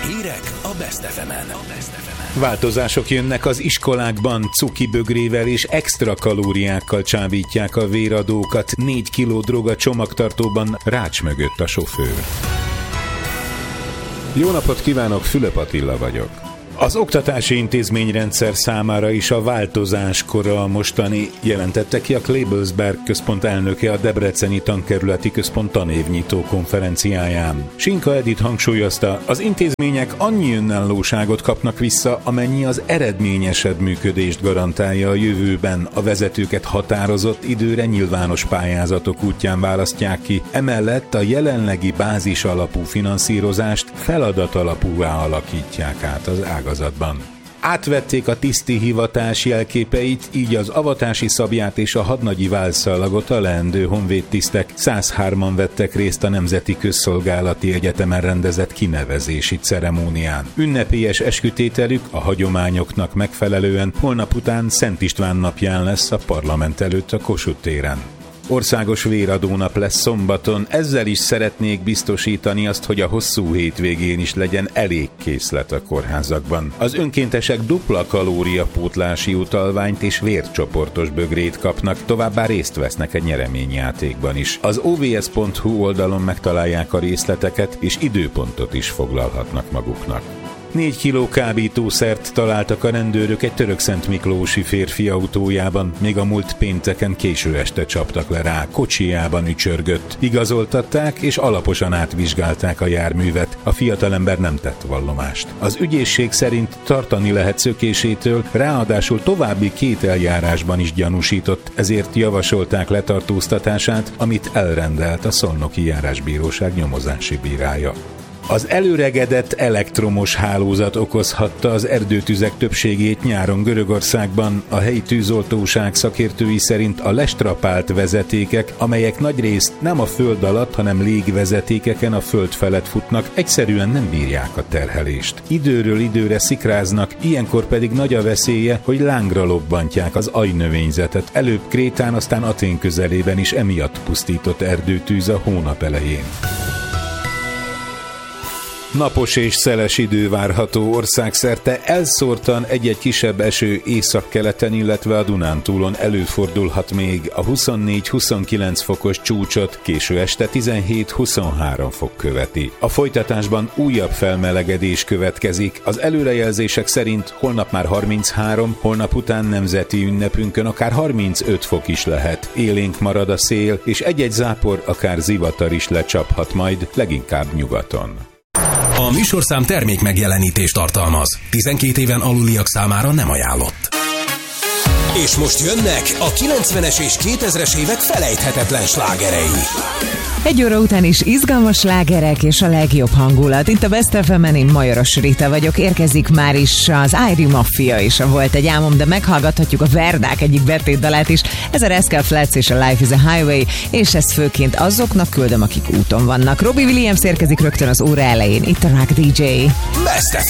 Hírek a Best FM-en. Változások jönnek az iskolákban, cuki bögrével és extra kalóriákkal csábítják a véradókat. 4 kiló drog a csomagtartóban, rács mögött a sofőr. Jó napot kívánok, Fülöp Attila vagyok. Az oktatási intézményrendszer számára is a változás kora a mostani, jelentette ki a Klebelsberg központ elnöke a Debreceni Tankerületi Központ tanévnyitó konferenciáján. Sinka Edith hangsúlyozta, az intézmények annyi önállóságot kapnak vissza, amennyi az eredményesebb működést garantálja a jövőben. A vezetőket határozott időre nyilvános pályázatok útján választják ki, emellett a jelenlegi bázis alapú finanszírozást feladat alapúvá alakítják át az ágazatban. Átvették a tiszti hivatás jelképeit, így az avatási szablyát és a hadnagyi válszallagot a leendő honvédtisztek. 103-an vettek részt a Nemzeti Közszolgálati Egyetemen rendezett kinevezési ceremónián. Ünnepélyes eskütételük a hagyományoknak megfelelően holnap után Szent István napján lesz a parlament előtt a Kossuth téren. Országos véradónap lesz szombaton, ezzel is szeretnék biztosítani azt, hogy a hosszú hétvégén is legyen elég készlet a kórházakban. Az önkéntesek dupla kalóriapótlási utalványt és vércsoportos bögrét kapnak, továbbá részt vesznek egy nyereményjátékban is. Az ovs.hu oldalon megtalálják a részleteket, és időpontot is foglalhatnak maguknak. 4 kiló kábítószert találtak a rendőrök egy törökszentmiklósi férfi autójában, még a múlt pénteken késő este csaptak le rá, kocsijában ücsörgött. Igazoltatták és alaposan átvizsgálták a járművet, a fiatalember nem tett vallomást. Az ügyészség szerint tartani lehet szökésétől, ráadásul további 2 eljárásban is gyanúsított, ezért javasolták letartóztatását, amit elrendelt a Szolnoki Járásbíróság nyomozási bírája. Az előregedett elektromos hálózat okozhatta az erdőtüzek többségét nyáron Görögországban. A helyi tűzoltóság szakértői szerint a lestrapált vezetékek, amelyek nagyrészt nem a föld alatt, hanem légvezetékeken a föld felett futnak, egyszerűen nem bírják a terhelést. Időről időre szikráznak, ilyenkor pedig nagy a veszélye, hogy lángra lobbantják az ajnövényzetet. Előbb Krétán, aztán Atén közelében is emiatt pusztított erdőtűz a hónap elején. Napos és szeles idő várható országszerte, elszórtan egy-egy kisebb eső északkeleten, illetve a Dunántúlon előfordulhat még. A 24-29 fokos csúcsot késő este 17-23 fok követi. A folytatásban újabb felmelegedés következik. Az előrejelzések szerint holnap már 33, holnap után nemzeti ünnepünkön akár 35 fok is lehet. Élénk marad a szél, és egy-egy zápor, akár zivatar is lecsaphat majd, leginkább nyugaton. A műsorszám termék megjelenítést tartalmaz. 12 éven aluliak számára nem ajánlott. És most jönnek a 90-es és 2000-es évek felejthetetlen slágerei. 1 óra után is izgalmas slágerek és a legjobb hangulat. Itt a Best FM-en, én Majoros Rita vagyok. Érkezik már is az Airy Mafia is, a Volt egy álmom, de meghallgathatjuk a Verdák egyik betétdalát is. Ez a Rascal Flatts és a Life is a Highway, és ezt főként azoknak küldöm, akik úton vannak. Robbie Williams érkezik rögtön az óra elején. Itt a Rock DJ. Best